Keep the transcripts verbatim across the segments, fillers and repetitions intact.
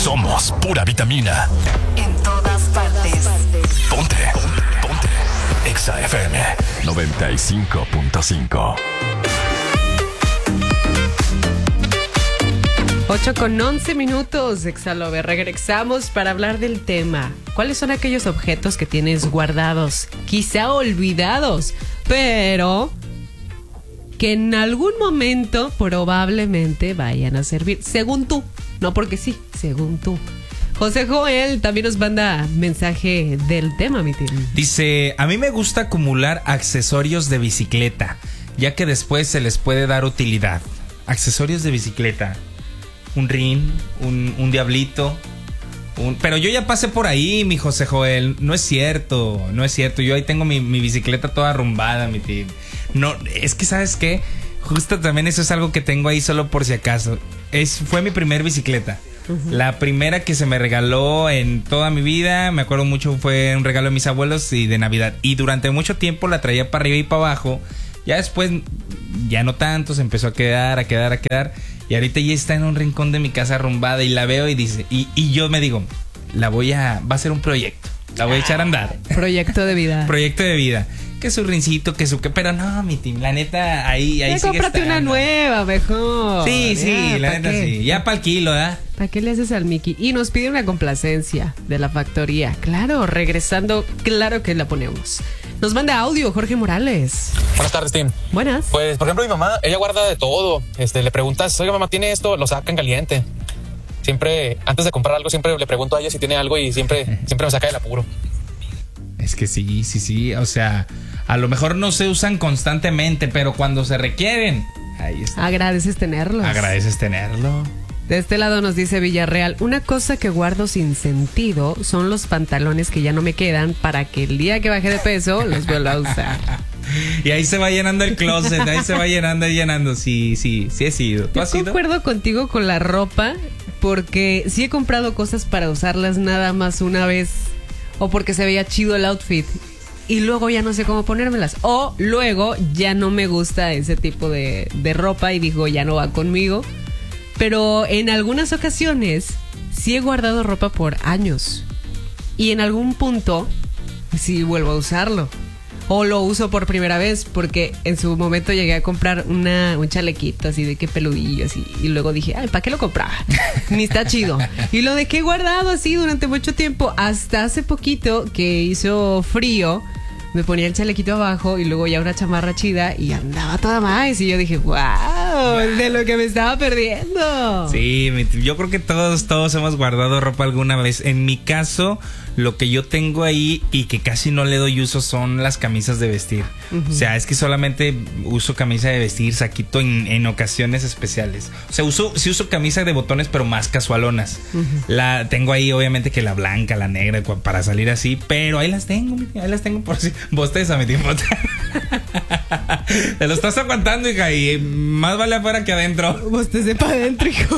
Somos pura vitamina. En todas partes. Ponte. Ponte. Exa F M noventa y cinco punto cinco. ocho con once minutos, Exalover. Regresamos para hablar del tema. ¿Cuáles son aquellos objetos que tienes guardados, quizá olvidados, pero que en algún momento probablemente vayan a servir? Según tú, no porque sí, según tú. José Joel también nos manda mensaje del tema, mi tío. Dice, a mí me gusta acumular accesorios de bicicleta, ya que después se les puede dar utilidad. Accesorios de bicicleta. Un rin, un, un diablito. Un... Pero yo ya pasé por ahí, mi José Joel. No es cierto, no es cierto. Yo ahí tengo mi, mi bicicleta toda arrumbada, mi tío. No, es que, ¿sabes qué? Justo también eso es algo que tengo ahí solo por si acaso. Es, fue mi primer bicicleta. Uh-huh. La primera que se me regaló en toda mi vida. Me acuerdo mucho, fue un regalo de mis abuelos y de Navidad. Y durante mucho tiempo la traía para arriba y para abajo. Ya después, ya no tanto, se empezó a quedar, a quedar, a quedar. Y ahorita ya está en un rincón de mi casa arrumbada y la veo y dice, y, y yo me digo, la voy a, va a ser un proyecto, la voy a echar a andar. Proyecto de vida. Proyecto de vida. Que su rincito, que su que, pero no, mi team, la neta, ahí, ahí ya sigue cómprate estando. una nueva, mejor. Sí, sí, ya, la neta qué? sí. Ya para el kilo, ¿verdad? ¿Para qué le haces al Mickey? Y nos pide una complacencia de la factoría. Claro, regresando, claro que la ponemos. Nos manda audio Jorge Morales. Buenas tardes, Tim. Buenas. Pues, por ejemplo, mi mamá, ella guarda de todo. Este, le preguntas, oiga, mamá, ¿tiene esto? Lo saca en caliente. Siempre, antes de comprar algo, siempre le pregunto a ella si tiene algo y siempre, siempre me saca del apuro. Es que sí, sí, sí. O sea, a lo mejor no se usan constantemente, pero cuando se requieren, ahí está. Agradeces tenerlos. Agradeces tenerlo. De este lado nos dice Villarreal, una cosa que guardo sin sentido son los pantalones que ya no me quedan para que el día que baje de peso los vuelva a usar. Y ahí se va llenando el closet, ahí se va llenando y llenando. Sí, sí, sí he sido. ¿Tú Yo has ido? concuerdo contigo con la ropa porque sí he comprado cosas para usarlas nada más una vez o porque se veía chido el outfit y luego ya no sé cómo ponérmelas. O luego ya no me gusta ese tipo de, de ropa y digo, ya no va conmigo. Pero en algunas ocasiones sí he guardado ropa por años y en algún punto sí vuelvo a usarlo o lo uso por primera vez porque en su momento llegué a comprar una, un chalequito así de que peludillo así y luego dije, ay, ¿para qué lo compraba? Ni está chido. Y lo dejé guardado así durante mucho tiempo hasta hace poquito que hizo frío. Me ponía el chalequito abajo y luego ya una chamarra chida y andaba toda más. Y yo dije, wow, de lo que me estaba perdiendo. Sí, yo creo que todos, todos hemos guardado ropa alguna vez. En mi caso, lo que yo tengo ahí y que casi no le doy uso son las camisas de vestir. Uh-huh. O sea, es que solamente uso camisa de vestir, saquito en, en ocasiones especiales. O sea, uso, sí uso camisa de botones, pero más casualonas. Uh-huh. La tengo ahí, obviamente, que la blanca, la negra, para salir así. Pero ahí las tengo, ahí las tengo por si... Bosteza, mi tiempo. Te lo estás aguantando, hija, y más vale afuera que adentro. Bostece para adentro, hijo.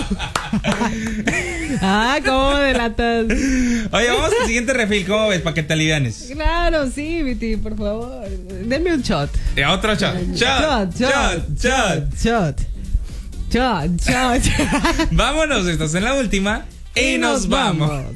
Ah, ¿cómo me delatas? Oye, vamos al siguiente refil, ¿cómo ves? Para que te alivianes. Claro, sí, Viti, por favor. Denme un shot. Eh, otro shot. Shot, shot, shot, shot. Shot, shot, shot. Vámonos, estás en la última y, y nos, nos vamos. vamos.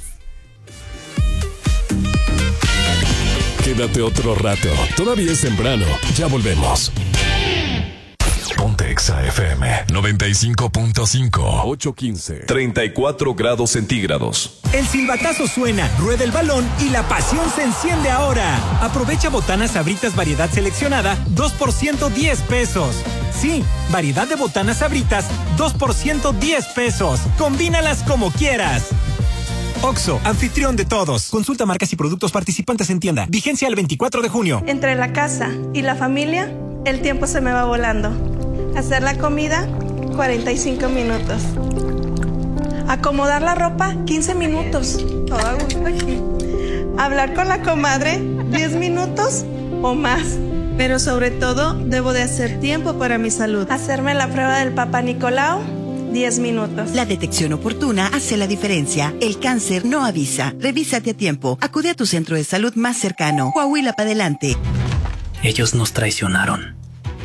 Quédate otro rato. Todavía es temprano. Ya volvemos. Ponte Exa F M noventa y cinco punto cinco. ocho quince. treinta y cuatro grados centígrados. El silbatazo suena, rueda el balón y la pasión se enciende ahora. Aprovecha botanas Sabritas variedad seleccionada, dos por ciento diez pesos. Sí, variedad de botanas Sabritas, dos por ciento diez pesos. Combínalas como quieras. Oxxo, anfitrión de todos. Consulta marcas y productos participantes en tienda. Vigencia el veinticuatro de junio. Entre la casa y la familia, el tiempo se me va volando. Hacer la comida, cuarenta y cinco minutos. Acomodar la ropa, quince minutos. Todo a gusto aquí. Hablar con la comadre, diez minutos o más. Pero sobre todo, debo de hacer tiempo para mi salud. Hacerme la prueba del Papá Nicolau, diez minutos. La detección oportuna hace la diferencia. El cáncer no avisa. Revísate a tiempo. Acude a tu centro de salud más cercano. Coahuila para adelante. Ellos nos traicionaron.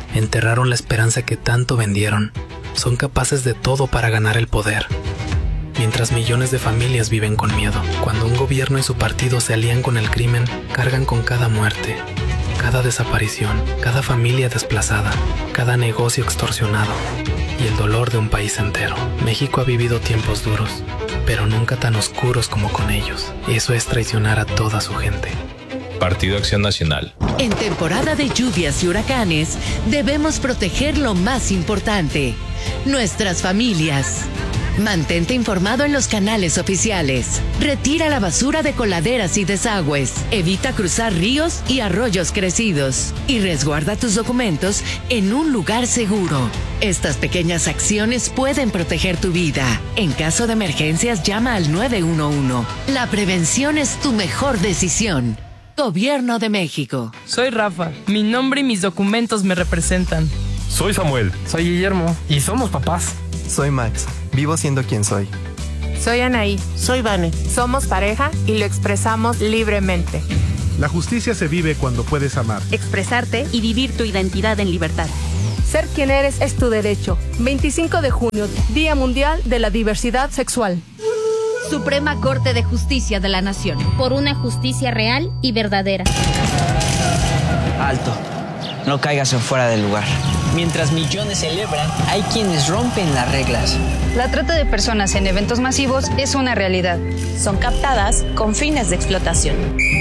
Enterraron la esperanza que tanto vendieron. Son capaces de todo para ganar el poder. mientras millones de familias viven con miedo. Cuando un gobierno y su partido se alían con el crimen, cargan con cada muerte, cada desaparición, cada familia desplazada, cada negocio extorsionado y el dolor de un país entero. México ha vivido tiempos duros, pero nunca tan oscuros como con ellos. Eso es traicionar a toda su gente. Partido Acción Nacional. En temporada de lluvias y huracanes, debemos proteger lo más importante, nuestras familias. Mantente informado en los canales oficiales. Retira la basura de coladeras y desagües. Evita cruzar ríos y arroyos crecidos. Y resguarda tus documentos en un lugar seguro. Estas pequeñas acciones pueden proteger tu vida. En caso de emergencias, llama al nueve uno uno. La prevención es tu mejor decisión. Gobierno de México. Soy Rafa. Mi nombre y mis documentos me representan. Soy Samuel. Soy Guillermo. Y somos papás. Soy Max. Vivo siendo quien soy. Soy Anaí. Soy Vane. Somos pareja y lo expresamos libremente. La justicia se vive cuando puedes amar, expresarte y vivir tu identidad en libertad. Ser quien eres es tu derecho. veinticinco de junio, Día Mundial de la Diversidad Sexual. Suprema Corte de Justicia de la Nación. Por una justicia real y verdadera. Alto. No caigas en fuera del lugar. Mientras millones celebran, hay quienes rompen las reglas. La trata de personas en eventos masivos es una realidad. Son captadas con fines de explotación.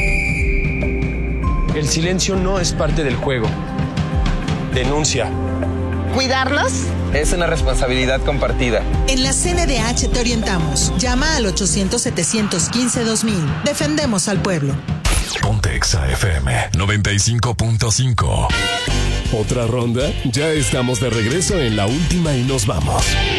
El silencio no es parte del juego. Denuncia. ¿Cuidarlos? Es una responsabilidad compartida. En la C N D H te orientamos. Llama al ochocientos, setecientos quince, dos mil. Defendemos al pueblo. Ponte Exa F M noventa y cinco punto cinco. ¿Otra ronda? Ya estamos de regreso en la última y nos vamos.